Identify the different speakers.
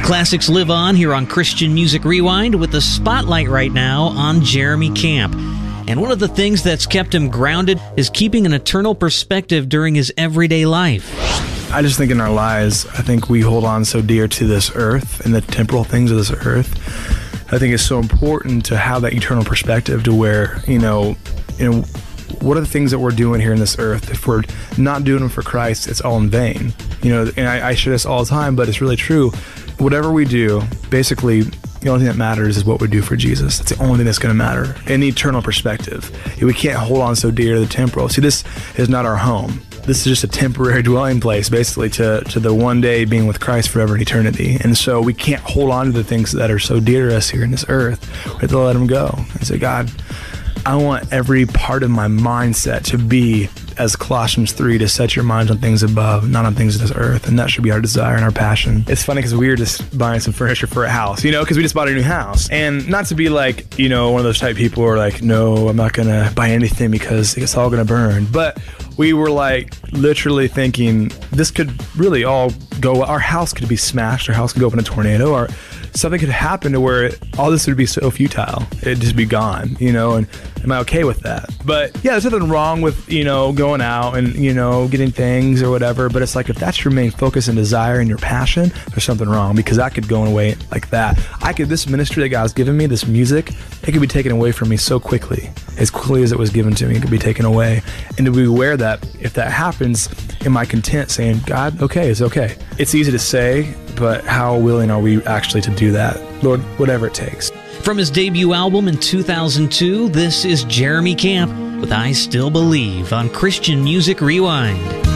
Speaker 1: Classics live on here on Christian Music Rewind with the spotlight right now on Jeremy Camp. And one of the things that's kept him grounded is keeping an eternal perspective during his everyday life.
Speaker 2: I just think in our lives, I think we hold on so dear to this earth and the temporal things of this earth. I think it's so important to have that eternal perspective to where, what are the things that we're doing here in this earth? If we're not doing them for Christ, it's all in vain. And I share this all the time, but it's really true. Whatever we do, basically, the only thing that matters is what we do for Jesus. That's the only thing that's going to matter. In the eternal perspective, we can't hold on so dear to the temporal. See, this is not our home. This is just a temporary dwelling place, basically, to the one day being with Christ forever in eternity. And so we can't hold on to the things that are so dear to us here in this earth. We have to let them go and say, God, I want every part of my mindset to be, as Colossians 3, to set your minds on things above, not on things of this earth. And that should be our desire and our passion. It's funny because we were just buying some furniture for a house, because we just bought a new house. And not to be like, one of those type people who are like, no, I'm not going to buy anything because it's all going to burn. But we were like literally thinking this could really all go, our house could be smashed, our house could go up in a tornado, or something could happen to where all this would be so futile. It'd just be gone, and am I okay with that? But yeah, there's nothing wrong with, going out and, getting things or whatever. But it's like, if that's your main focus and desire and your passion, there's something wrong, because that could go away like that. This ministry that God's given me, this music, it could be taken away from me so quickly as it was given to me. It could be taken away. And to be aware that if that happens, am I content saying, God, okay, it's okay. It's easy to say, but how willing are we actually to do that? Lord, whatever it takes.
Speaker 1: From his debut album in 2002, this is Jeremy Camp with I Still Believe on Christian Music Rewind.